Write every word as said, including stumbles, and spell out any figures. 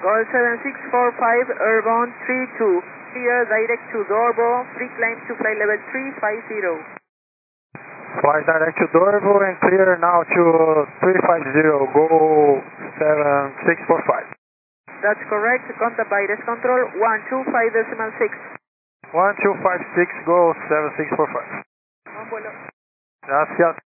Gol seven six four five, airborne three two. Clear direct to Dorvo, free climb to flight level three five zero. Fly direct to Dorvo and clear now to three five zero, go seven six four five. That's correct, contact by desk control one two five decimal six. one two five six, go seven six four five. Buen vuelo. Gracias.